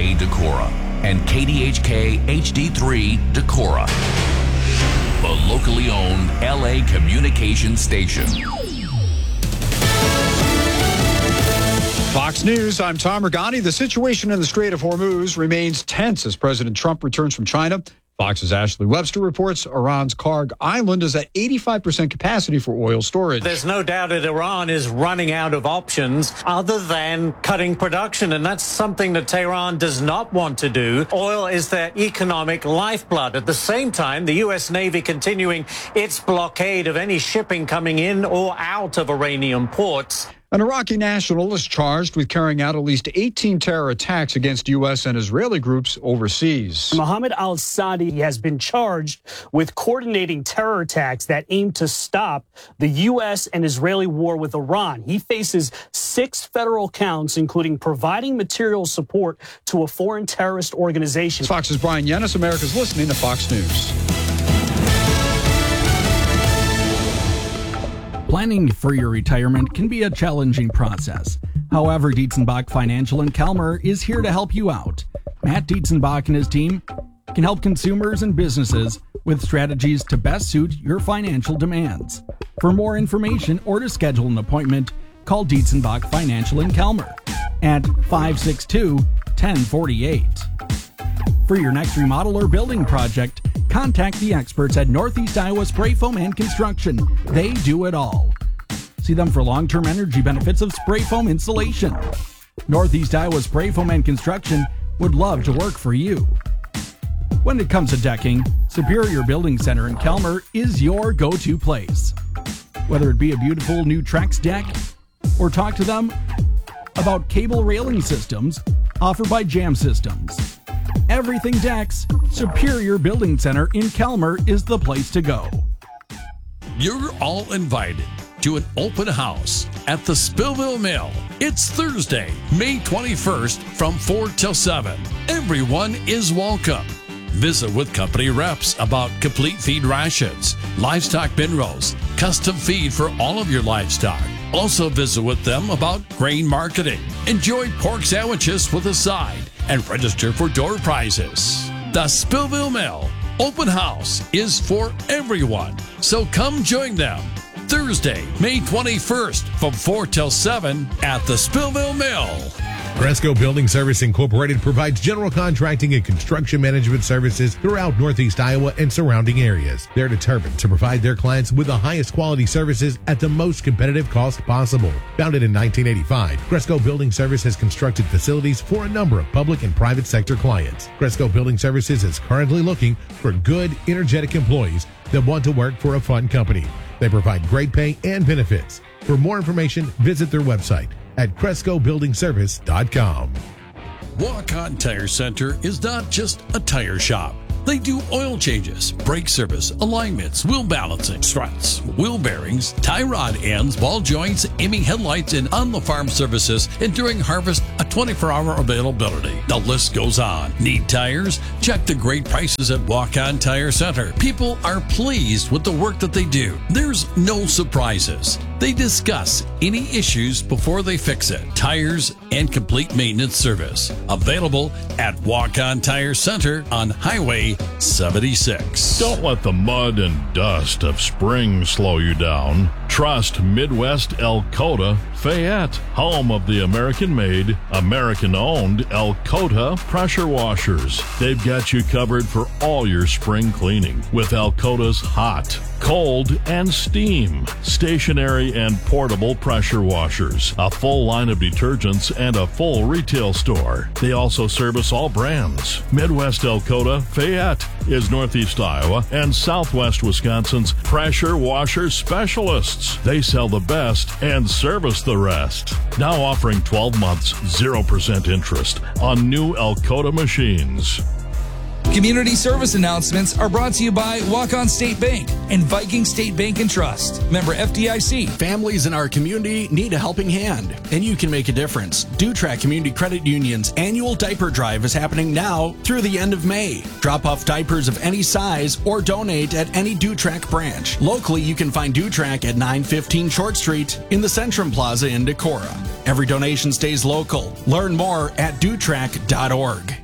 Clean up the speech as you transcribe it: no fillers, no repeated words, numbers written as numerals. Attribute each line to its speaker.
Speaker 1: KDHK Decorah and KDHK HD3 Decorah, the locally owned LA communication station.
Speaker 2: Fox News, I'm Tom Regani. The situation in the Strait of Hormuz remains tense as President Trump returns from China. Fox's Ashley Webster reports Iran's Karg Island is at 85% capacity for oil storage.
Speaker 3: There's no doubt that Iran is running out of options other than cutting production, and that's something that Tehran does not want to do. Oil is their economic lifeblood. At the same time, the U.S. Navy continuing its blockade of any shipping coming in or out of Iranian ports.
Speaker 2: An Iraqi national is charged with carrying out at least 18 terror attacks against U.S. and Israeli groups overseas.
Speaker 4: Mohammed al-Sadi has been charged with coordinating terror attacks that aim to stop the U.S. and Israeli war with Iran. He faces 6 federal counts, including providing material support to a foreign terrorist organization.
Speaker 2: Fox's Brian Yennis, America's listening to Fox News.
Speaker 5: Planning for your retirement can be a challenging process. However, Dietzenbach Financial in Kelmer is here to help you out. Matt Dietzenbach and his team can help consumers and businesses with strategies to best suit your financial demands. For more information or to schedule an appointment, call Dietzenbach Financial in Kelmer at 562-1048. For your next remodel or building project, contact the experts at Northeast Iowa Spray Foam and Construction. They do it all. See them for long-term energy benefits of spray foam insulation. Northeast Iowa Spray Foam and Construction would love to work for you. When it comes to decking, Superior Building Center in Kelmer is your go-to place. Whether it be a beautiful new Trex deck or talk to them about cable railing systems offered by Jam Systems. Everything decks, Superior Building Center in Kelmer is the place to go.
Speaker 6: You're all invited to an open house at the Spillville Mill. It's Thursday, May 21st from 4 till 7. Everyone is welcome. Visit with company reps about complete feed rations, livestock bin rows, custom feed for all of your livestock. Also visit with them about grain marketing. Enjoy pork sandwiches with a side and register for door prizes. The Spillville Mill Open House is for everyone, so come join them. Thursday, May 21st from 4 till 7 at the Spillville Mill.
Speaker 7: Cresco Building Service Incorporated provides general contracting and construction management services throughout Northeast Iowa and surrounding areas. They're determined to provide their clients with the highest quality services at the most competitive cost possible. Founded in 1985, Cresco Building Service has constructed facilities for a number of public and private sector clients. Cresco Building Services is currently looking for good, energetic employees that want to work for a fun company. They provide great pay and benefits. For more information, visit their website at CrescoBuildingService.com.
Speaker 6: Walk-On Tire Center is not just a tire shop. They do oil changes, brake service, alignments, wheel balancing, struts, wheel bearings, tie rod ends, ball joints, aiming headlights, and on-the-farm services, and during harvest, a 24-hour availability. The list goes on. Need tires? Check the great prices at Walk-On Tire Center. People are pleased with the work that they do. There's no surprises. They discuss any issues before they fix it. Tires and complete maintenance service. Available at Walk-On Tire Center on Highway 76.
Speaker 8: Don't let the mud and dust of spring slow you down. Trust Midwest Elkota Fayette, home of the American-made, American-owned Elkota pressure washers. They've got you covered for all your spring cleaning with Elkota's hot, cold, and steam, stationary and portable pressure washers, a full line of detergents, and a full retail store. They also service all brands. Midwest Elkota Fayette is Northeast Iowa and Southwest Wisconsin's pressure washer specialists. They sell the best and service the rest. Now offering 12 months, 0% interest on new Elkota machines.
Speaker 9: Community service announcements are brought to you by Walk-On State Bank and Viking State Bank and Trust. Member FDIC.
Speaker 5: Families in our community need a helping hand, and you can make a difference. Dutrac Community Credit Union's annual diaper drive is happening now through the end of May. Drop off diapers of any size or donate at any Dutrac branch. Locally, you can find Dutrac at 915 Short Street in the Centrum Plaza in Decorah. Every donation stays local. Learn more at dutrac.org.